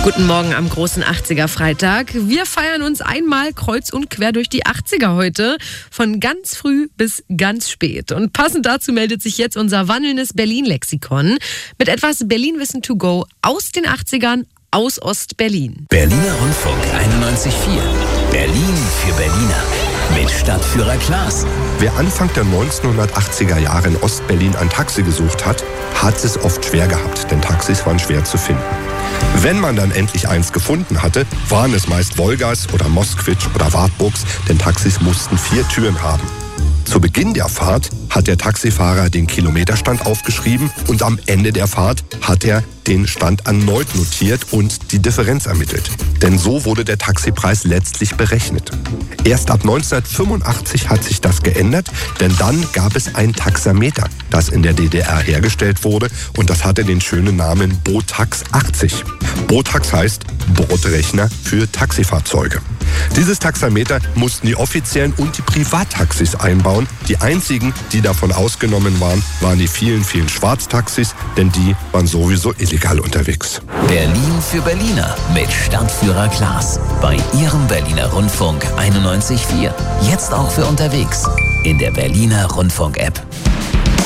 Guten Morgen am großen 80er-Freitag. Wir feiern uns einmal kreuz und quer durch die 80er heute, von ganz früh bis ganz spät. Und passend dazu meldet sich jetzt unser wandelndes Berlin-Lexikon mit etwas Berlin-Wissen to go aus den 80ern aus Ost-Berlin. Berliner Rundfunk 91.4. Berlin für Berliner. Mit Stadtführer Klaas. Wer Anfang der 1980er Jahre in Ostberlin ein Taxi gesucht hat, hat es oft schwer gehabt, denn Taxis waren schwer zu finden. Wenn man dann endlich eins gefunden hatte, waren es meist Wolgas oder Moskwitsch oder Wartburgs, denn Taxis mussten 4 Türen haben. Zu Beginn der Fahrt hat der Taxifahrer den Kilometerstand aufgeschrieben und am Ende der Fahrt hat er den Stand erneut notiert und die Differenz ermittelt. Denn so wurde der Taxipreis letztlich berechnet. Erst ab 1985 hat sich das geändert, denn dann gab es ein Taxameter, das in der DDR hergestellt wurde und das hatte den schönen Namen Botax 80. Botax heißt Bordrechner für Taxifahrzeuge. Dieses Taxameter mussten die offiziellen und die Privattaxis einbauen. Die einzigen, die davon ausgenommen waren, waren die vielen, vielen Schwarztaxis, denn die waren sowieso illegal unterwegs. Berlin für Berliner mit Stadtführer Klaas. Bei Ihrem Berliner Rundfunk 91.4. Jetzt auch für unterwegs. In der Berliner Rundfunk-App.